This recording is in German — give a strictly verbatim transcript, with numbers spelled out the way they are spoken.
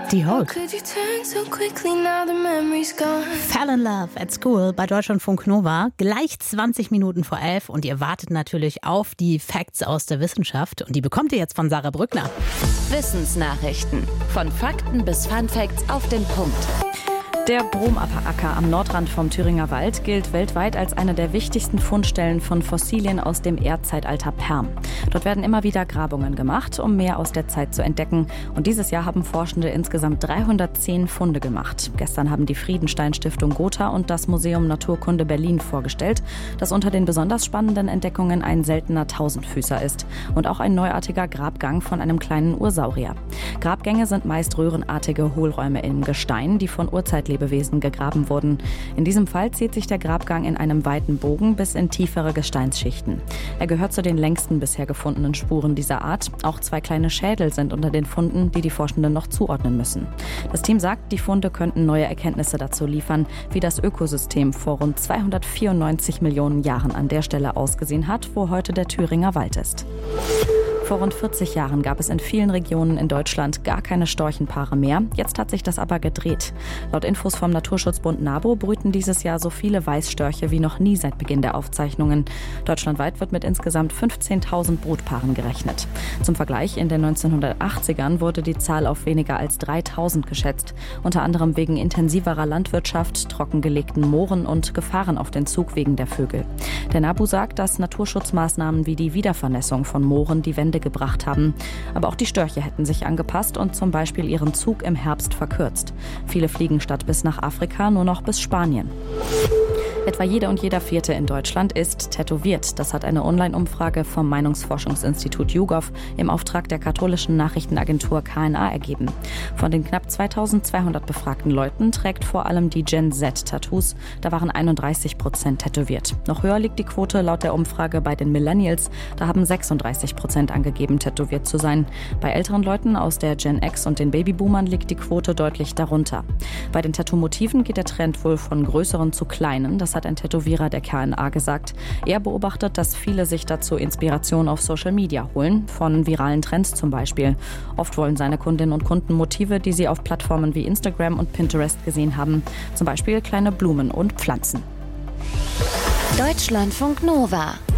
Die Hulk. Fell in Love at School bei Deutschlandfunk Nova. Gleich zwanzig Minuten vor elf und ihr wartet natürlich auf die Facts aus der Wissenschaft. Und die bekommt ihr jetzt von Sarah Brückner. Wissensnachrichten. Von Fakten bis Fun Facts auf den Punkt. Der Bromacker am Nordrand vom Thüringer Wald gilt weltweit als eine der wichtigsten Fundstellen von Fossilien aus dem Erdzeitalter Perm. Dort werden immer wieder Grabungen gemacht, um mehr aus der Zeit zu entdecken. Und dieses Jahr haben Forschende insgesamt dreihundertzehn Funde gemacht. Gestern haben die Friedenstein-Stiftung Gotha und das Museum Naturkunde Berlin vorgestellt, dass unter den besonders spannenden Entdeckungen ein seltener Tausendfüßer ist und auch ein neuartiger Grabgang von einem kleinen Ursaurier. Grabgänge sind meist röhrenartige Hohlräume im Gestein, die von Urzeitlebewesen gegraben wurden. In diesem Fall zieht sich der Grabgang in einem weiten Bogen bis in tiefere Gesteinsschichten. Er gehört zu den längsten bisher gefundenen Spuren dieser Art. Auch zwei kleine Schädel sind unter den Funden, die die Forschenden noch zuordnen müssen. Das Team sagt, die Funde könnten neue Erkenntnisse dazu liefern, wie das Ökosystem vor rund zweihundertvierundneunzig Millionen Jahren an der Stelle ausgesehen hat, wo heute der Thüringer Wald ist. Vor rund vierzig Jahren gab es in vielen Regionen in Deutschland gar keine Storchenpaare mehr. Jetzt hat sich das aber gedreht. Laut Infos vom Naturschutzbund NABU brüten dieses Jahr so viele Weißstörche wie noch nie seit Beginn der Aufzeichnungen. Deutschlandweit wird mit insgesamt fünfzehntausend Brutpaaren gerechnet. Zum Vergleich, in den neunzehnhundertachtzigern wurde die Zahl auf weniger als dreitausend geschätzt. Unter anderem wegen intensiverer Landwirtschaft, trockengelegten Mooren und Gefahren auf den Zugwegen der Vögel. Der NABU sagt, dass Naturschutzmaßnahmen wie die Wiedervernässung von Mooren die Wende gebracht haben. Aber auch die Störche hätten sich angepasst und zum Beispiel ihren Zug im Herbst verkürzt. Viele fliegen statt bis nach Afrika nur noch bis Spanien. Etwa jede und jeder Vierte in Deutschland ist tätowiert. Das hat eine Online-Umfrage vom Meinungsforschungsinstitut YouGov im Auftrag der katholischen Nachrichtenagentur K N A ergeben. Von den knapp zweitausendzweihundert befragten Leuten trägt vor allem die Gen Z Tattoos. Da waren einunddreißig Prozent tätowiert. Noch höher liegt die Quote laut der Umfrage bei den Millennials. Da haben sechsunddreißig Prozent angegeben, tätowiert zu sein. Bei älteren Leuten aus der Gen X und den Babyboomern liegt die Quote deutlich darunter. Bei den Tattoo-Motiven geht der Trend wohl von größeren zu kleinen. Das hat ein Tätowierer der K N A gesagt. Er beobachtet, dass viele sich dazu Inspiration auf Social Media holen, von viralen Trends zum Beispiel. Oft wollen seine Kundinnen und Kunden Motive, die sie auf Plattformen wie Instagram und Pinterest gesehen haben. Zum Beispiel kleine Blumen und Pflanzen. Deutschlandfunk Nova.